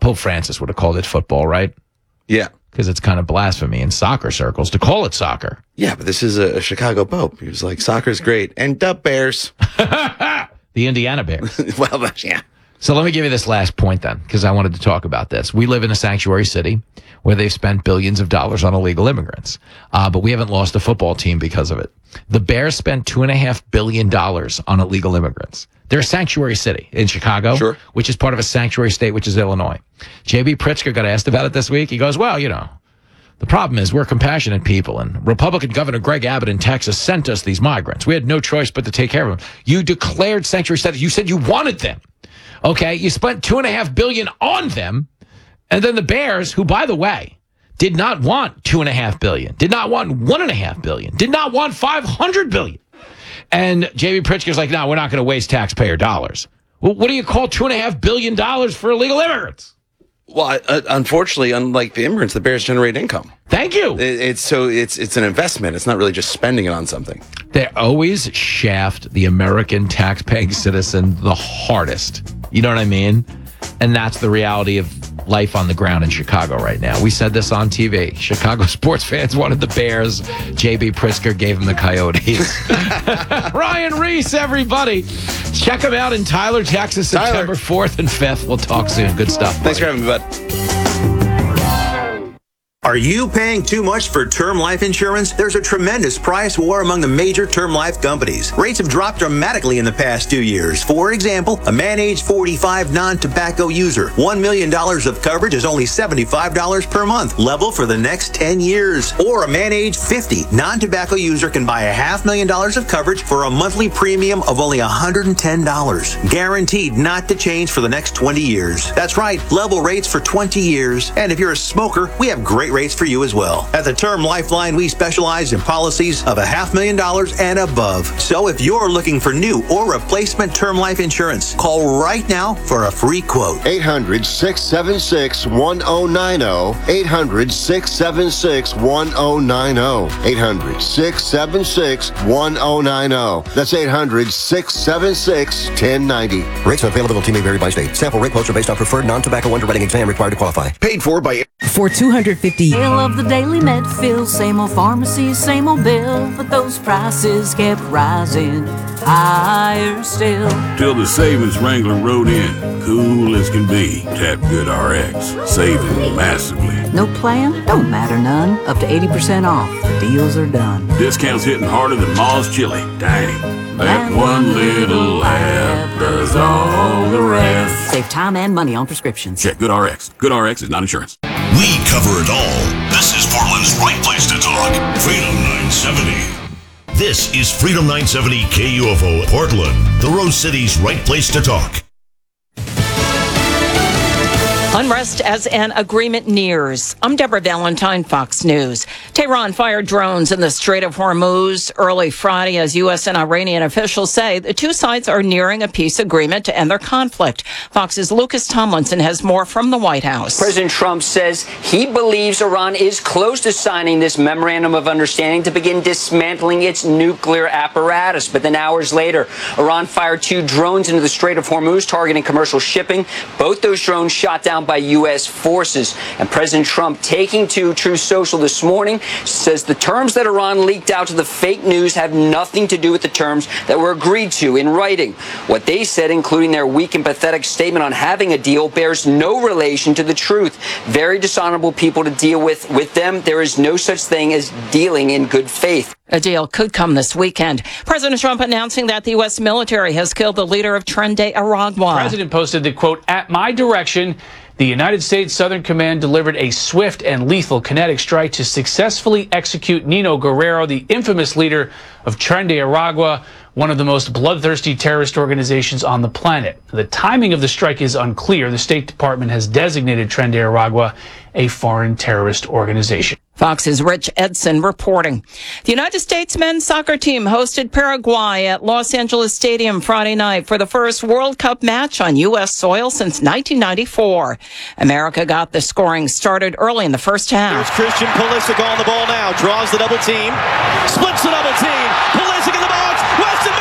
Pope Francis would have called it football, right? Yeah. Because it's kind of blasphemy in soccer circles to call it soccer. Yeah, but this is a Chicago Pope. He was like, soccer's great. And Dub Bears. The Indiana Bears. Well, yeah. So let me give you this last point then, because I wanted to talk about this. We live in a sanctuary city where they've spent billions of dollars on illegal immigrants, but we haven't lost a football team because of it. The Bears spent $2.5 billion on illegal immigrants. They're a sanctuary city in Chicago, sure, which is part of a sanctuary state, which is Illinois. J.B. Pritzker got asked about it this week. He goes, well, you know, the problem is we're compassionate people, and Republican Governor Greg Abbott in Texas sent us these migrants. We had no choice but to take care of them. You declared sanctuary status. You said you wanted them. Okay, you spent $2.5 billion on them, and then the Bears, who, by the way, did not want $2.5 billion, did not want $1.5 billion, did not want $500 billion. And J.B. Pritzker's like, no, we're not going to waste taxpayer dollars. Well, what do you call $2.5 billion for illegal immigrants? Well, unfortunately, unlike the immigrants, the Bears generate income. Thank you. It's an investment. It's not really just spending it on something. They always shaft the American taxpaying citizen the hardest. You know what I mean? And that's the reality of life on the ground in Chicago right now. We said this on TV. Chicago sports fans wanted the Bears. J.B. Pritzker gave them the Coyotes. Ryan Reese, everybody. Check him out in Tyler, Texas, September 4th and 5th. We'll talk soon. Good stuff. Thanks for having me, bud. Are you paying too much for term life insurance? There's a tremendous price war among the major term life companies. Rates have dropped dramatically in the past 2 years. For example, a man age 45 non-tobacco user, $1 million of coverage is only $75 per month, level for the next 10 years. Or a man age 50 non-tobacco user can buy $500,000 of coverage for a monthly premium of only $110. Guaranteed not to change for the next 20 years. That's right, level rates for 20 years. And if you're a smoker, we have great rates for you as well. At the Term Lifeline, we specialize in policies of $500,000 and above. So if you're looking for new or replacement term life insurance, call right now for a free quote. 800-676-1090. 800-676-1090. 800-676-1090. That's 800-676-1090. Rates and availability may vary by state. Sample rate quotes are based on preferred non-tobacco underwriting exam required to qualify. Paid for by... For 250 Tale of the Daily Medfield, same old pharmacy, same old bill, but those prices kept rising higher still. Till the savings Wrangler rode in, cool as can be. Tap GoodRx, saving massively. No plan? Don't matter none. Up to 80% off. The deals are done. Discounts hitting harder than Ma's chili. Dang. That one little app does all the rest. Save time and money on prescriptions. Check GoodRx. GoodRx is not insurance. We cover it all. This is Portland's right place to talk. Freedom 970. This is Freedom 970 KUFO Portland, the Rose City's right place to talk. Unrest as an agreement nears. I'm Deborah Valentine, Fox News. Tehran fired drones in the Strait of Hormuz early Friday as U.S. and Iranian officials say the two sides are nearing a peace agreement to end their conflict. Fox's Lucas Tomlinson has more from the White House. President Trump says he believes Iran is close to signing this memorandum of understanding to begin dismantling its nuclear apparatus. But then hours later, Iran fired 2 drones into the Strait of Hormuz targeting commercial shipping. Both those drones shot down by U.S. forces. And President Trump, taking to Truth Social this morning, says the terms that Iran leaked out to the fake news have nothing to do with the terms that were agreed to in writing. What they said, including their weak and pathetic statement on having a deal, bears no relation to the truth. Very dishonorable people to deal with. With them, there is no such thing as dealing in good faith. A deal could come this weekend. President Trump announcing that the U.S. military has killed the leader of Tren de Aragua. The president posted the quote, "At my direction, the United States Southern Command delivered a swift and lethal kinetic strike to successfully execute Nino Guerrero, the infamous leader of Tren de Aragua, one of the most bloodthirsty terrorist organizations on the planet." The timing of the strike is unclear. The State Department has designated Tren de Aragua a foreign terrorist organization. Fox's Rich Edson reporting. The United States men's soccer team hosted Paraguay at Los Angeles Stadium Friday night for the first World Cup match on U.S. soil since 1994. America got the scoring started early in the first half. Here's Christian Pulisic on the ball now. Draws the double team. Splits the double team. Pulisic in the box. Weston